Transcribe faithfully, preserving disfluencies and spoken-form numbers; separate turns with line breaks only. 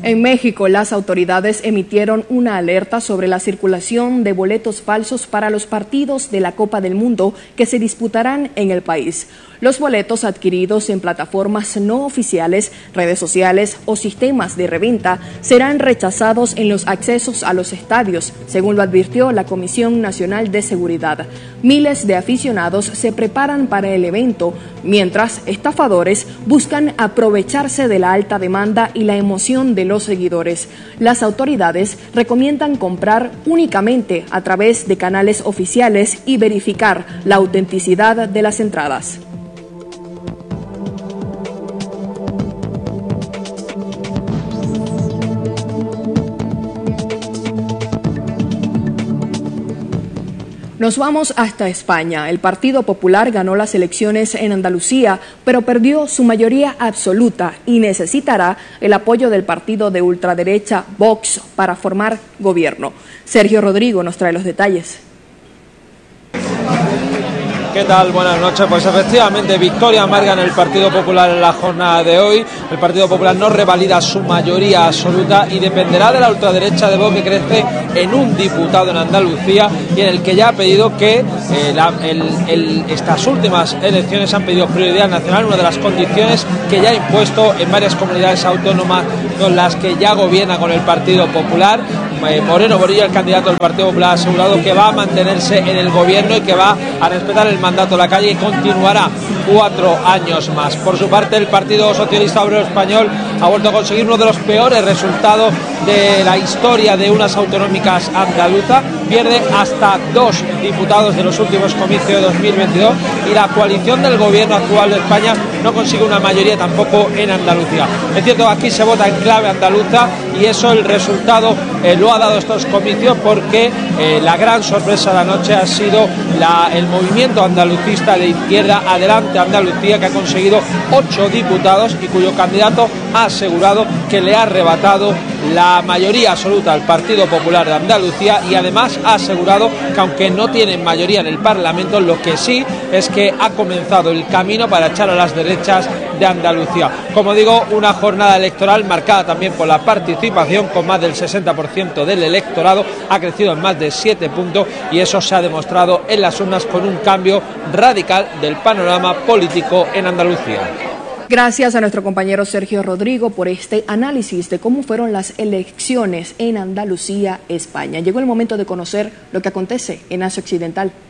En México, las autoridades emitieron una alerta sobre la circulación de boletos falsos para los partidos de la Copa del Mundo que se disputarán en el país. Los boletos adquiridos en plataformas no oficiales, redes sociales o sistemas de reventa serán rechazados en los accesos a los estadios, según lo advirtió la Comisión Nacional de Seguridad. Miles de aficionados se preparan para el evento, mientras estafadores buscan aprovecharse de la alta demanda y la emoción de los seguidores. Las autoridades recomiendan comprar únicamente a través de canales oficiales y verificar la autenticidad de las entradas. Nos vamos hasta España. El Partido Popular ganó las elecciones en Andalucía, pero perdió su mayoría absoluta y necesitará el apoyo del partido de ultraderecha Vox para formar gobierno. Sergio Rodrigo nos trae los detalles.
¿Qué tal? Buenas noches. Pues efectivamente, victoria amarga en el Partido Popular en la jornada de hoy. El Partido Popular no revalida su mayoría absoluta y dependerá de la ultraderecha de Vox, que crece en un diputado en Andalucía y en el que ya ha pedido que eh, la, el, el, estas últimas elecciones han pedido prioridad nacional, una de las condiciones que ya ha impuesto en varias comunidades autónomas con las que ya gobierna con el Partido Popular. Eh, Moreno Morillo, el candidato del Partido Popular, ha asegurado que va a mantenerse en el gobierno y que va a respetar el mandato de la calle y continuará cuatro años más. Por su parte, el Partido Socialista Obrero Español ha vuelto a conseguir uno de los peores resultados de la historia de unas autonómicas andaluzas. Pierde hasta dos diputados de los últimos comicios de dos mil veintidós y la coalición del gobierno actual de España no consigue una mayoría tampoco en Andalucía. Es cierto que aquí se vota en clave andaluza y eso, el resultado eh, lo ha dado estos comicios, porque eh, la gran sorpresa de la noche ha sido la, el movimiento andalucista de Izquierda Adelante Andalucía, que ha conseguido ocho diputados y cuyo candidato ha asegurado que le ha arrebatado la mayoría absoluta al Partido Popular de Andalucía, y además ha asegurado que aunque no tienen mayoría en el Parlamento, lo que sí es que ha comenzado el camino para echar a las derechas de Andalucía. Como digo, una jornada electoral marcada también por la participación, con más del sesenta por ciento del electorado, ha crecido en más de siete puntos y eso se ha demostrado en las urnas con un cambio radical del panorama político en Andalucía.
Gracias a nuestro compañero Sergio Rodrigo por este análisis de cómo fueron las elecciones en Andalucía, España. Llegó el momento de conocer lo que acontece en Asia Occidental.